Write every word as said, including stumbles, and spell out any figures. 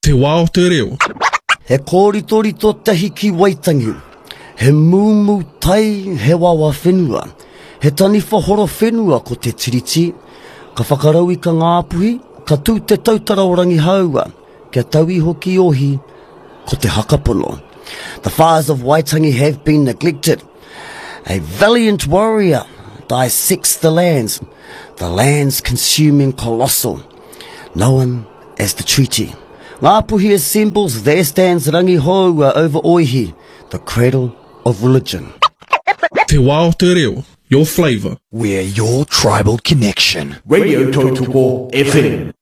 Te wā o te reo. He kōrito-rito tahi ki Waitangi. He mūmu tai he wawa whenua. He tani whahoro whenua ko te tiriti. Ka whakarau i ka ngāpuhi, ka tū te tautara o rangi haua. Kia tauhi hoki ohi ko te hakapono. The fires of Waitangi have been neglected. A valiant warrior dissects the lands. The lands consuming colossal, known as the treaty. Ngāpuhi assembles, there stands Rangi Houa over Oihi, the cradle of religion. Te wā o te reo, your flavour. We're your tribal connection. Radio Tautuko F M.